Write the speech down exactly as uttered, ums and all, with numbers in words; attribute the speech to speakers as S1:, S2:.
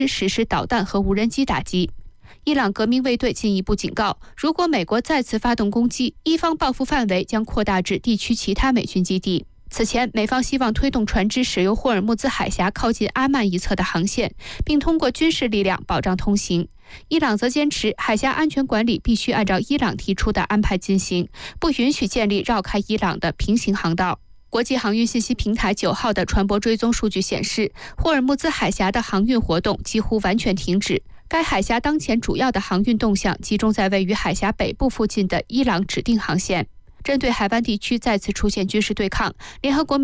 S1: 实施导弹和无人机打击。伊朗革命卫队进一步警告，如果美国再次发动攻击，伊方报复范围将扩大至地区其他美军基地。此前，美方希望推动船只驶入霍尔木兹海峡靠近阿曼一侧的航线，并通过军事力量保障通行。伊朗则坚持海峡安全管理必须按照伊朗提出的安排进行，不允许建立绕开伊朗的平行航道。国际航运信息平台九号的船舶追踪数据显示，霍尔木兹海峡的航运活动几乎完全停止。该海峡当前主要的航运动向集中在位于海峡北部附近的伊朗指定航线。针对海湾地区再次出现军事对抗，联合国